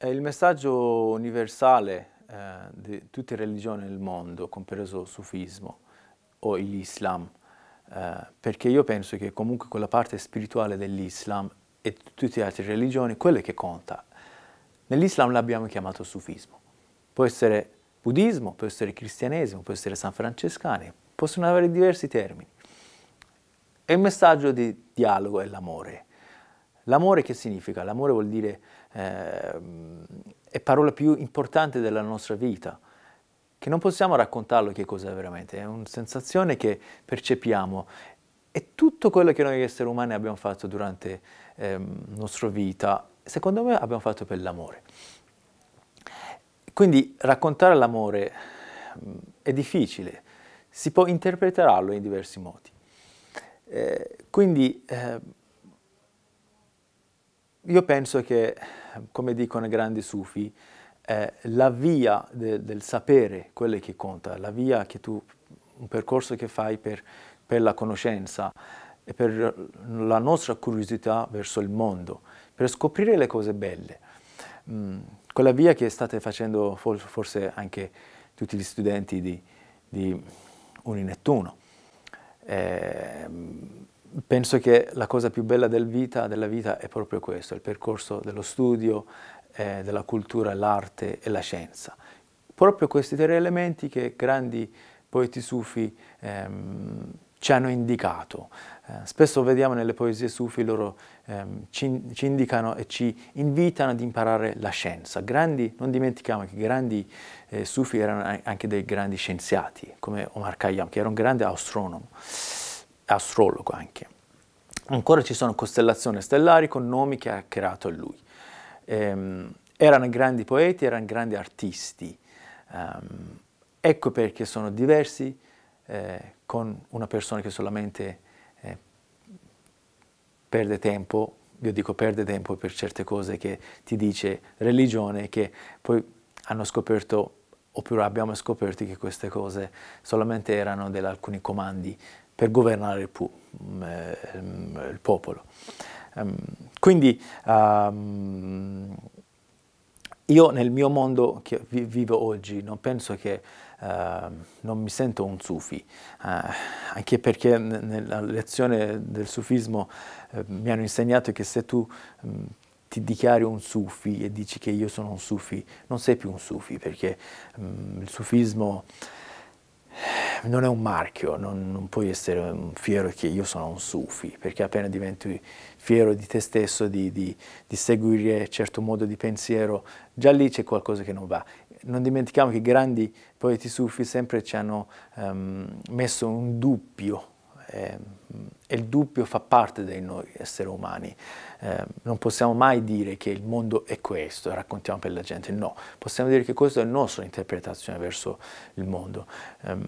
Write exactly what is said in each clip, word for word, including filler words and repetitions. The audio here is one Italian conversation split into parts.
È il messaggio universale eh, di tutte le religioni del mondo, compreso il sufismo o l'Islam, eh, perché io penso che comunque quella parte spirituale dell'Islam e di tutte le altre religioni, quella che conta. Nell'Islam l'abbiamo chiamato sufismo. Può essere buddismo, può essere cristianesimo, può essere san francescani, possono avere diversi termini. È un messaggio di dialogo e l'amore. L'amore che significa? L'amore vuol dire, eh, è parola più importante della nostra vita, che non possiamo raccontarlo che cos'è veramente, è una sensazione che percepiamo. E tutto quello che noi esseri umani abbiamo fatto durante eh, la nostra vita, secondo me abbiamo fatto per l'amore. Quindi raccontare l'amore è difficile, si può interpretarlo in diversi modi. Eh, quindi eh, io penso che, come dicono i grandi sufi, eh, la via de, del sapere, quella che conta, la via che tu, un percorso che fai per, per la conoscenza e per la nostra curiosità verso il mondo, per scoprire le cose belle. Mm, quella via che state facendo forse anche tutti gli studenti di, di Uninettuno. Eh, penso che la cosa più bella del vita, della vita è proprio questo, il percorso dello studio, eh, della cultura, l'arte e la scienza. Proprio questi tre elementi che grandi poeti sufi ehm, ci hanno indicato. Eh, spesso vediamo nelle poesie sufi loro ehm, ci, ci indicano e ci invitano ad imparare la scienza. Grandi, non dimentichiamo che grandi eh, sufi erano anche dei grandi scienziati, come Omar Khayyam, che era un grande astronomo, astrologo anche. Ancora ci sono costellazioni stellari con nomi che ha creato lui. Ehm, erano grandi poeti, erano grandi artisti. Um, ecco perché sono diversi eh, con una persona che solamente eh, perde tempo, io dico perde tempo per certe cose che ti dice religione, che poi hanno scoperto, oppure abbiamo scoperto che queste cose solamente erano di alcuni comandi per governare il, pu- eh, il popolo. Um, quindi um, io nel mio mondo che vi- vivo oggi non penso che uh, non mi sento un sufi, uh, anche perché n- nella lezione del sufismo uh, mi hanno insegnato che se tu um, ti dichiari un sufi e dici che io sono un sufi, non sei più un sufi, perché um, il sufismo non è un marchio, non, non puoi essere fiero che io sono un sufi, perché appena diventi fiero di te stesso, di, di, di seguire un certo modo di pensiero, già lì c'è qualcosa che non va. Non dimentichiamo che i grandi poeti sufi sempre ci hanno um, messo un dubbio, eh, e il dubbio fa parte di noi esseri umani. Eh, non possiamo mai dire che il mondo è questo e raccontiamo per la gente, no, possiamo dire che questa è la nostra interpretazione verso il mondo. Um,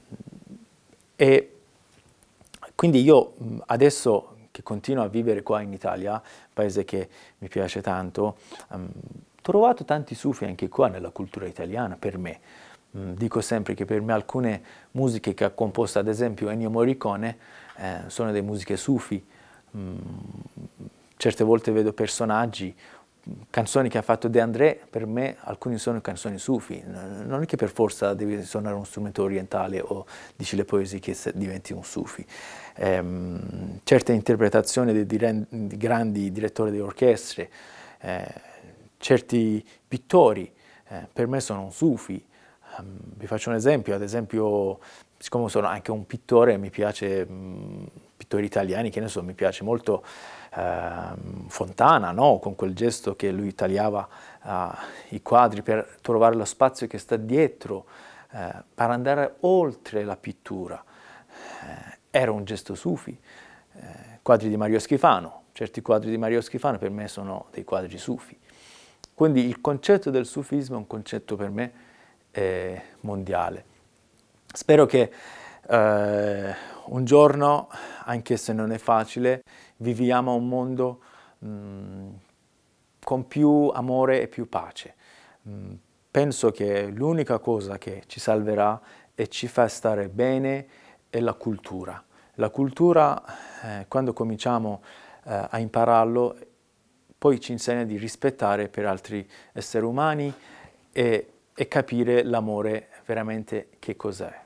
e quindi io adesso che continuo a vivere qua in Italia, paese che mi piace tanto, um, ho trovato tanti sufi anche qua nella cultura italiana per me. Um, dico sempre che per me alcune musiche che ha composto, ad esempio Ennio Morricone, eh, sono delle musiche sufi. Um, certe volte vedo personaggi, canzoni che ha fatto De André, per me alcune sono canzoni sufi, non è che per forza devi suonare uno strumento orientale o dici le poesie che diventi un sufi. Ehm, certe interpretazioni di, di, di grandi direttori di orchestre, eh, certi pittori, eh, per me sono un sufi. Um, vi faccio un esempio, ad esempio, siccome sono anche un pittore, mi piace, um, pittori italiani, che ne so, mi piace molto uh, Fontana, no? Con quel gesto che lui tagliava uh, i quadri per trovare lo spazio che sta dietro, uh, per andare oltre la pittura. Uh, era un gesto sufi. Uh, quadri di Mario Schifano, certi quadri di Mario Schifano per me sono dei quadri sufi. Quindi il concetto del sufismo è un concetto per me eh, mondiale. Spero che eh, un giorno, anche se non è facile, viviamo un mondo mh, con più amore e più pace. Mh, penso che l'unica cosa che ci salverà e ci fa stare bene è la cultura. La cultura, eh, quando cominciamo eh, a impararlo, poi ci insegna di rispettare per altri esseri umani e, e capire l'amore veramente che cos'è.